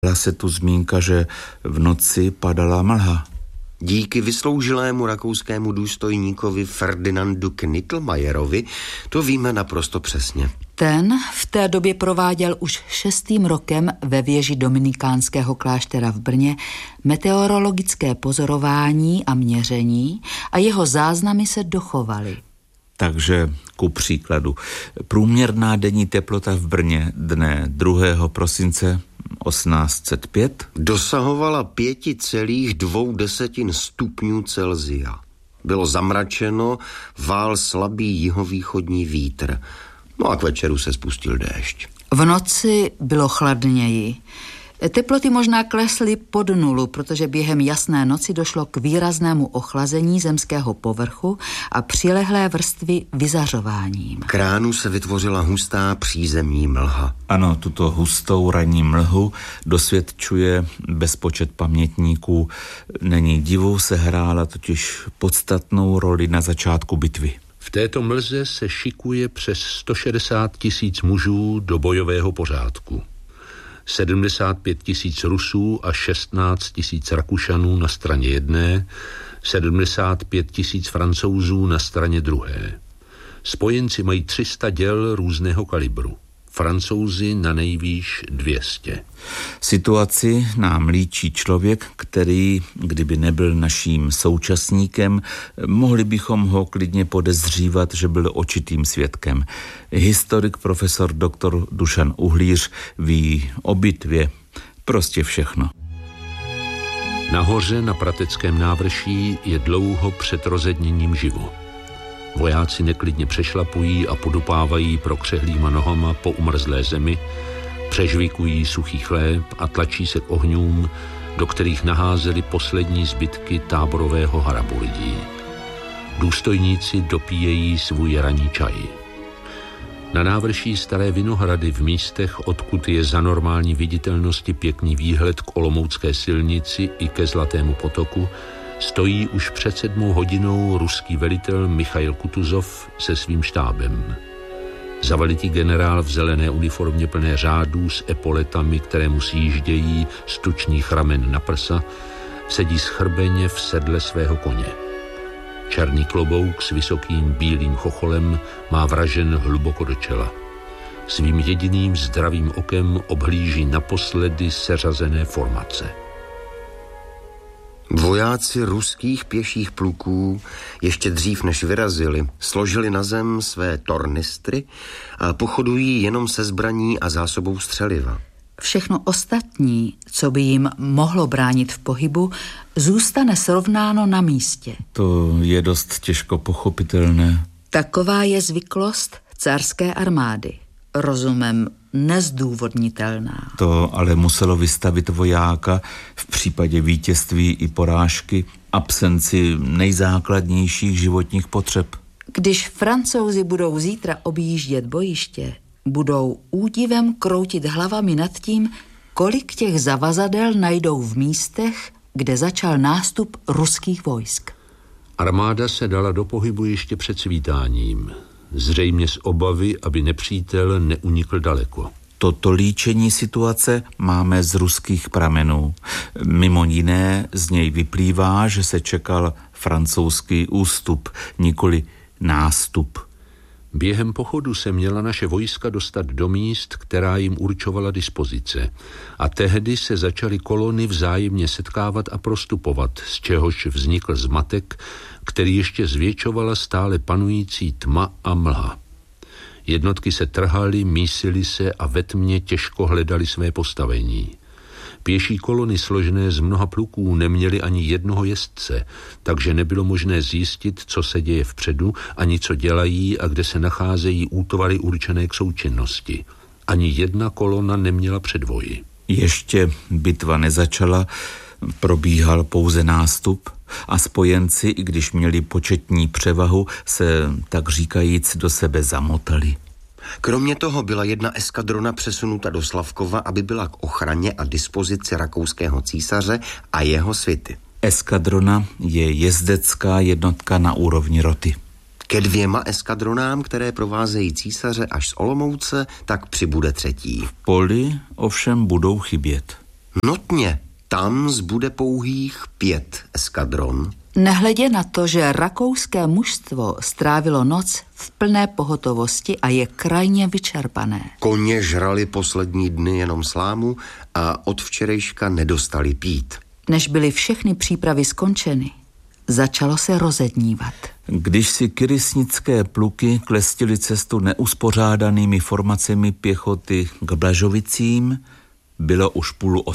Byla se tu zmínka, že v noci padala mlha. Díky vysloužilému rakouskému důstojníkovi Ferdinandu Knittelmajerovi to víme naprosto přesně. Ten v té době prováděl už 6. rokem ve věži dominikánského kláštera v Brně meteorologické pozorování a měření a jeho záznamy se dochovaly. Takže ku příkladu, průměrná denní teplota v Brně dne 2. prosince 1805 dosahovala 5,2 stupňů Celsia. Bylo zamračeno, vál slabý jihovýchodní vítr. No a k večeru se spustil déšť. V noci bylo chladněji. Teploty možná klesly pod nulu, protože během jasné noci došlo k výraznému ochlazení zemského povrchu a přilehlé vrstvy vyzařováním. K ránu se vytvořila hustá přízemní mlha. Ano, tuto hustou ranní mlhu dosvědčuje bezpočet pamětníků. Není divu, se hrála totiž podstatnou roli na začátku bitvy. V této mlze se šikuje přes 160 000 mužů do bojového pořádku. 75 000 Rusů a 16 000 Rakušanů na straně jedné, 75 000 Francouzů na straně druhé. Spojenci mají 300 děl různého kalibru. Francouzi na nejvýš 200. Situaci nám líčí člověk, který, kdyby nebyl naším současníkem, mohli bychom ho klidně podezřívat, že byl očitým svědkem. Historik profesor dr. Dušan Uhlíř ví o bitvě prostě všechno. Nahoře na Prateckém návrší je dlouho před rozedněním živu. Vojáci neklidně přešlapují a podupávají prokřehlýma nohama po umrzlé zemi, přežvikují suchý chléb a tlačí se k ohňům, do kterých naházeli poslední zbytky táborového harabu lidí. Důstojníci dopíjejí svůj ranní čaj. Na návrší Staré Vinohrady v místech, odkud je za normální viditelnosti pěkný výhled k Olomoucké silnici i ke Zlatému potoku, stojí už před 7 hodinou ruský velitel Michail Kutuzov se svým štábem. Zavalitý generál v zelené uniformě plné řádů s epoletami, které mu sjíždějí z tučných ramen na prsa, sedí schrbeně v sedle svého koně. Černý klobouk s vysokým bílým chocholem má vražen hluboko do čela. Svým jediným zdravým okem obhlíží naposledy seřazené formace. Vojáci ruských pěších pluků ještě dřív než vyrazili, složili na zem své tornistry a pochodují jenom se zbraní a zásobou střeliva. Všechno ostatní, co by jim mohlo bránit v pohybu, zůstane srovnáno na místě. To je dost těžko pochopitelné. Taková je zvyklost carské armády. Rozumem nezdůvodnitelná. To ale muselo vystavit vojáka v případě vítězství i porážky absenci nejzákladnějších životních potřeb. Když Francouzi budou zítra objíždět bojiště, budou údivem kroutit hlavami nad tím, kolik těch zavazadel najdou v místech, kde začal nástup ruských vojsk. Armáda se dala do pohybu ještě před svítáním. Zřejmě z obavy, aby nepřítel neunikl daleko. Toto líčení situace máme z ruských pramenů. Mimo jiné z něj vyplývá, že se čekal francouzský ústup, nikoli nástup. Během pochodu se měla naše vojska dostat do míst, která jim určovala dispozice. A tehdy se začaly kolony vzájemně setkávat a prostupovat, z čehož vznikl zmatek, který ještě zvětšovala stále panující tma a mlha. Jednotky se trhaly, mísily se a ve tmě těžko hledali své postavení. Pěší kolony složené z mnoha pluků neměly ani jednoho jezdce, takže nebylo možné zjistit, co se děje vpředu, ani co dělají a kde se nacházejí útvary určené k součinnosti. Ani jedna kolona neměla předvoji. Ještě bitva nezačala, probíhal pouze nástup a spojenci, i když měli početní převahu, se tak říkajíc do sebe zamotali. Kromě toho byla jedna eskadrona přesunuta do Slavkova, aby byla k ochraně a dispozici rakouského císaře a jeho svity. Eskadrona je jezdecká jednotka na úrovni roty. Ke 2 eskadronám, které provázejí císaře až z Olomouce, tak přibude 3. V poli ovšem budou chybět. Notně, tam zbude pouhých 5 eskadron. Nehledě na to, že rakouské mužstvo strávilo noc v plné pohotovosti a je krajně vyčerpané. Koně žrali poslední dny jenom slámu a od včerejška nedostali pít. Než byly všechny přípravy skončeny, začalo se rozednívat. Když si kyrysnické pluky klestily cestu neuspořádanými formacemi pěchoty k Blažovicím, bylo už 7:30.